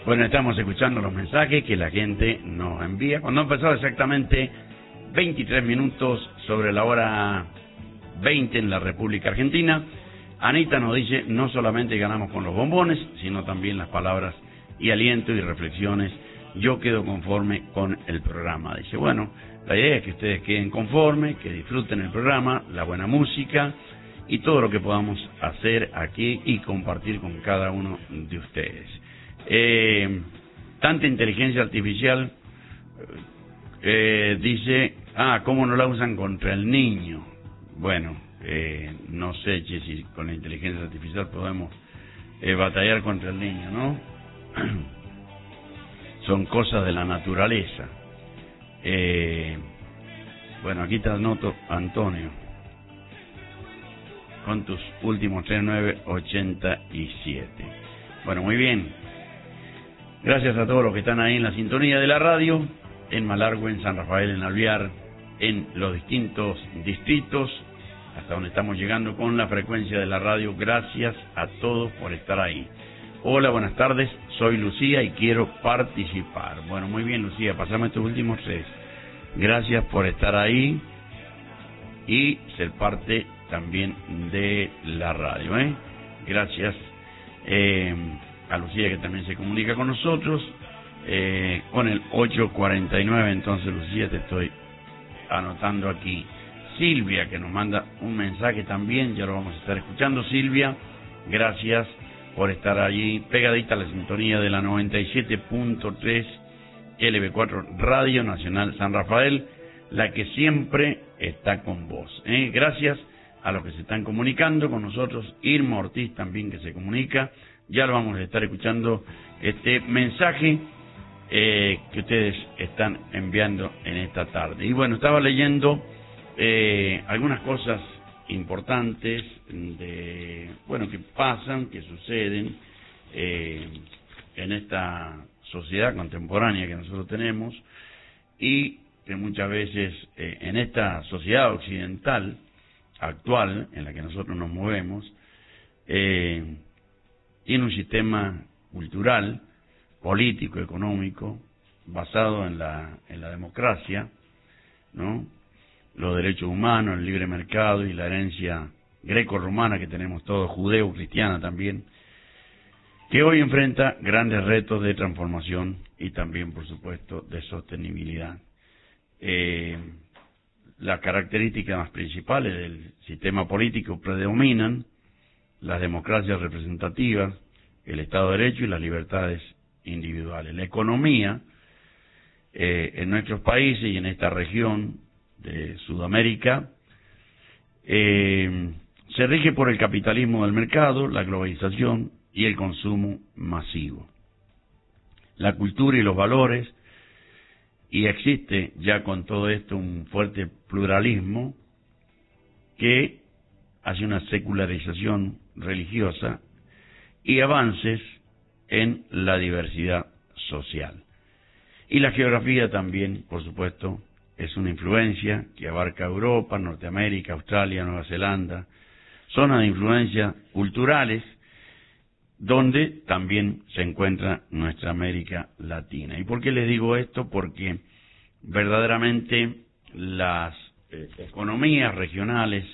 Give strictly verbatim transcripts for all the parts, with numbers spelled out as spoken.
Bueno, estamos escuchando los mensajes que la gente nos envía. Cuando han pasado exactamente veintitrés minutos sobre la hora veinte en la República Argentina, Anita nos dice, no solamente ganamos con los bombones, sino también las palabras y aliento y reflexiones. Yo quedo conforme con el programa. Dice, bueno, la idea es que ustedes queden conformes, que disfruten el programa, la buena música y todo lo que podamos hacer aquí y compartir con cada uno de ustedes. Eh, tanta inteligencia artificial, eh, dice, ah, ¿cómo no la usan contra el niño? Bueno, eh, no sé che, si con la inteligencia artificial podemos eh, batallar contra el niño, ¿no? Son cosas de la naturaleza. Eh, bueno, aquí te anoto, Antonio, con tus últimos treinta y nueve ochenta y siete. Bueno, muy bien. Gracias a todos los que están ahí en la sintonía de la radio, en Malargüe, en San Rafael, en Alvear, en los distintos distritos, hasta donde estamos llegando con la frecuencia de la radio. Gracias a todos por estar ahí. Hola, buenas tardes, soy Lucía y quiero participar. Bueno, muy bien, Lucía, pasame estos últimos tres. Gracias por estar ahí y ser parte también de la radio, ¿eh? Gracias eh, a Lucía, que también se comunica con nosotros, eh, con el ocho cuarenta y nueve. Entonces, Lucía, te estoy anotando aquí. Silvia, que nos manda un mensaje también, ya lo vamos a estar escuchando. Silvia, gracias por estar allí pegadita a la sintonía de la noventa y siete punto tres L B cuatro Radio Nacional San Rafael, la que siempre está con vos, ¿eh? Gracias a los que se están comunicando con nosotros. Irma Ortiz también, que se comunica, ya lo vamos a estar escuchando este mensaje eh, que ustedes están enviando en esta tarde. Y bueno, estaba leyendo eh, algunas cosas importantes de, bueno, que pasan, que suceden eh, en esta sociedad contemporánea que nosotros tenemos, y que muchas veces eh, en esta sociedad occidental actual en la que nosotros nos movemos, eh, tiene un sistema cultural, político, económico, basado en la, en la democracia, ¿no? Los derechos humanos, el libre mercado y la herencia greco-romana que tenemos todos, judeo-cristiana también, que hoy enfrenta grandes retos de transformación y también, por supuesto, de sostenibilidad. Eh, las características más principales del sistema político predominan las democracias representativas, el Estado de Derecho y las libertades individuales. La economía eh, en nuestros países y en esta región de Sudamérica eh, se rige por el capitalismo del mercado, la globalización y el consumo masivo. La cultura y los valores, y existe ya con todo esto un fuerte pluralismo que hace una secularización religiosa y avances en la diversidad social. Y la geografía también, por supuesto, es una influencia que abarca Europa, Norteamérica, Australia, Nueva Zelanda, zonas de influencia culturales, donde también se encuentra nuestra América Latina. ¿Y por qué les digo esto? Porque verdaderamente las eh, economías regionales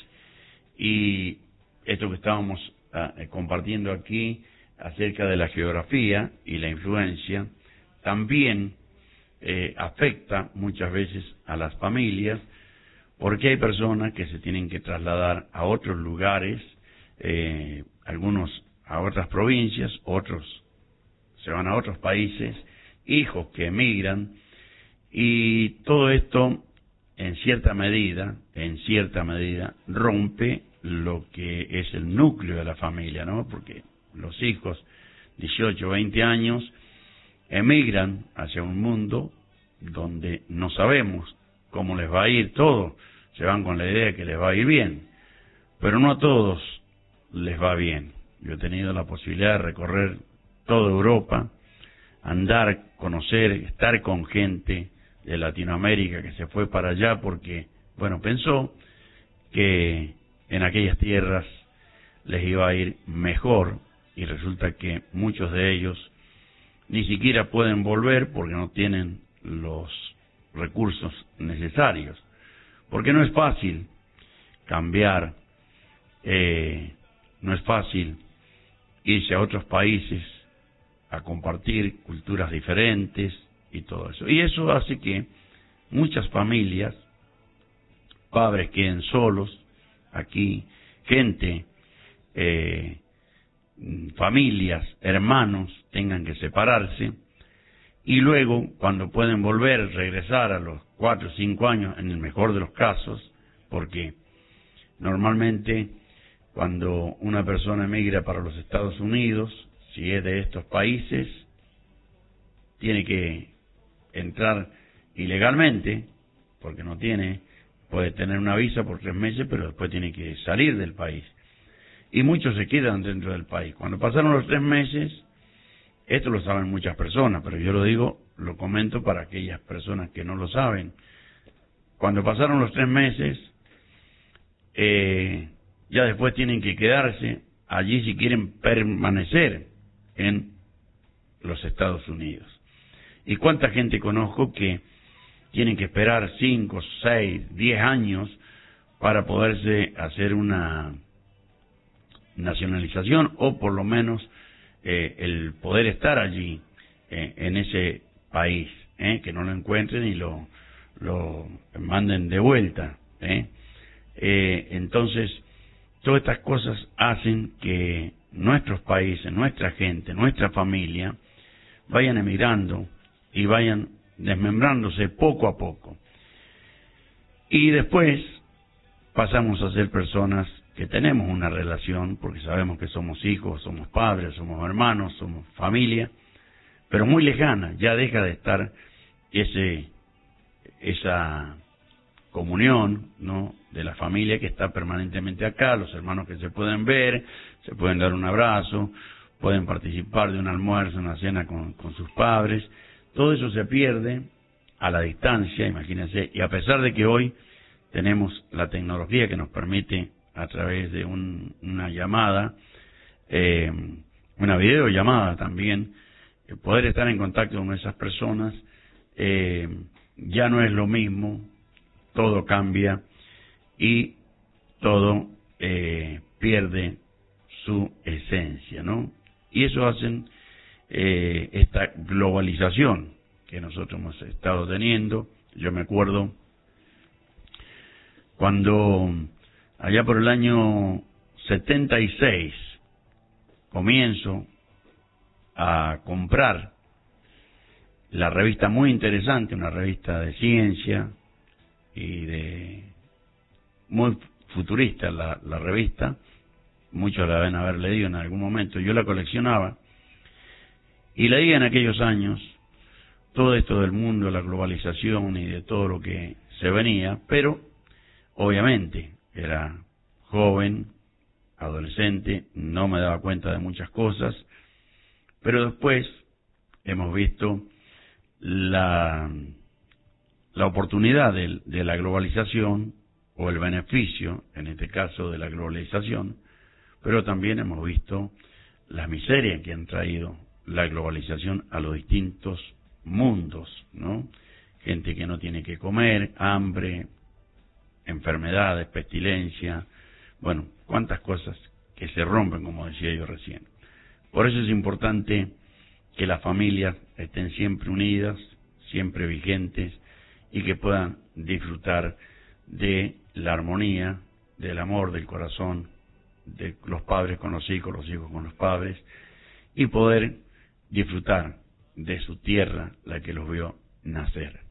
y esto que estábamos eh, compartiendo aquí acerca de la geografía y la influencia, también eh, afecta muchas veces a las familias, porque hay personas que se tienen que trasladar a otros lugares, eh, algunos a otras provincias, otros se van a otros países, hijos que emigran, y todo esto en cierta medida, en cierta medida, rompe lo que es el núcleo de la familia, ¿no? Porque los hijos, dieciocho, veinte años, emigran hacia un mundo donde no sabemos cómo les va a ir. Todos se van con la idea de que les va a ir bien, pero no a todos les va bien. Yo he tenido la posibilidad de recorrer toda Europa, andar, conocer, estar con gente de Latinoamérica que se fue para allá porque, bueno, pensó que en aquellas tierras les iba a ir mejor, y resulta que muchos de ellos ni siquiera pueden volver porque no tienen los recursos necesarios, porque no es fácil cambiar, eh, no es fácil irse a otros países a compartir culturas diferentes y todo eso. Y eso hace que muchas familias, padres queden solos aquí, gente, eh, familias, hermanos tengan que separarse, y luego cuando pueden volver, regresar a los cuatro o cinco años, en el mejor de los casos, porque normalmente cuando una persona emigra para los Estados Unidos, si es de estos países, tiene que entrar ilegalmente, porque no tiene, puede tener una visa por tres meses, pero después tiene que salir del país. Y muchos se quedan dentro del país. Cuando pasaron los tres meses, esto lo saben muchas personas, pero yo lo digo, lo comento para aquellas personas que no lo saben. Cuando pasaron los tres meses, eh, ya después tienen que quedarse allí si quieren permanecer en los Estados Unidos. ¿Y cuánta gente conozco que tienen que esperar cinco, seis, diez años para poderse hacer una nacionalización, o por lo menos eh, el poder estar allí eh, en ese país, eh, que no lo encuentren y lo, lo manden de vuelta, eh. Eh, entonces todas estas cosas hacen que nuestros países, nuestra gente, nuestra familia vayan emigrando y vayan desmembrándose poco a poco, y después pasamos a ser personas que tenemos una relación, porque sabemos que somos hijos, somos padres, somos hermanos, somos familia, pero muy lejana. Ya deja de estar ese esa comunión, ¿no?, de la familia que está permanentemente acá, los hermanos que se pueden ver, se pueden dar un abrazo, pueden participar de un almuerzo, una cena con, con sus padres. Todo eso se pierde a la distancia, imagínense, y a pesar de que hoy tenemos la tecnología que nos permite a través de un, una llamada, eh, una videollamada también, eh, poder estar en contacto con esas personas, eh, ya no es lo mismo, todo cambia y todo eh, pierde su esencia, ¿no? Y eso hacen eh, esta globalización que nosotros hemos estado teniendo. Yo me acuerdo cuando allá por el año setenta y seis comienzo a comprar la revista muy interesante, una revista de ciencia y de muy futurista, la, la revista, muchos la deben haber leído en algún momento. Yo la coleccionaba y leía en aquellos años todo esto del mundo, la globalización y de todo lo que se venía, pero obviamente era joven, adolescente, no me daba cuenta de muchas cosas, pero después hemos visto la, la oportunidad de, de la globalización, o el beneficio, en este caso, de la globalización, pero también hemos visto la miseria que han traído la globalización a los distintos mundos, ¿no? Gente que no tiene que comer, hambre, enfermedades, pestilencia, bueno, cuántas cosas que se rompen, como decía yo recién. Por eso es importante que las familias estén siempre unidas, siempre vigentes, y que puedan disfrutar de la armonía, del amor, del corazón, de los padres con los hijos, los hijos con los padres, y poder disfrutar de su tierra, la que los vio nacer.